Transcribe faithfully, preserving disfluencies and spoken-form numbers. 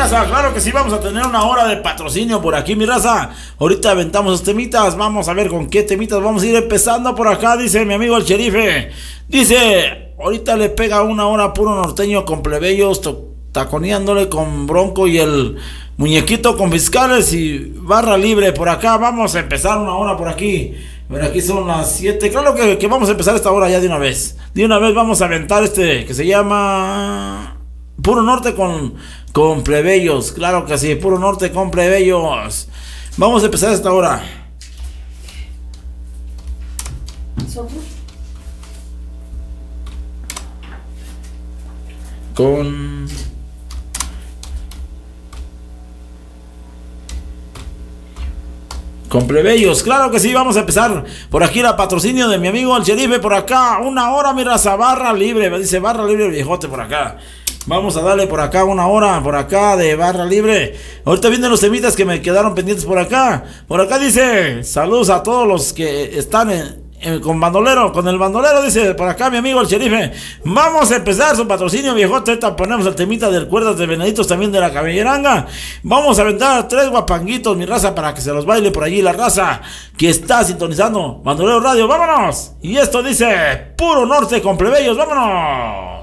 raza, claro que sí, vamos a tener una hora de patrocinio por aquí, mi raza. Ahorita aventamos los temitas, vamos a ver con qué temitas vamos a ir empezando por acá, dice mi amigo el Sherife. Dice, ahorita le pega una hora puro norteño con plebeyos, taconeándole con Bronco y el muñequito con fiscales y barra libre por acá. Vamos a empezar una hora por aquí. Pero aquí son las siete. Claro que, que vamos a empezar esta hora ya de una vez. De una vez vamos a aventar este que se llama Puro Norte con, con plebeyos. Claro que sí, Puro Norte con plebeyos. Vamos a empezar esta hora. Con... Con plebeyos, claro que sí, vamos a empezar por aquí la patrocinio de mi amigo el Sherife por acá, una hora, mi raza, barra libre, me dice barra libre el viejote por acá. Vamos a darle por acá una hora, por acá de barra libre. Ahorita vienen los temitas que me quedaron pendientes por acá. Por acá dice, saludos a todos los que están en... con bandolero, con el bandolero, dice por acá mi amigo el Sherife. Vamos a empezar su patrocinio, viejote. Ahorita ponemos el temita del Cuerdas de Venaditos, también de la Caballeranga. Vamos a aventar tres guapanguitos, mi raza, para que se los baile por allí la raza que está sintonizando Bandolero Radio. ¡Vámonos! Y esto dice Puro Norte con plebeyos. ¡Vámonos!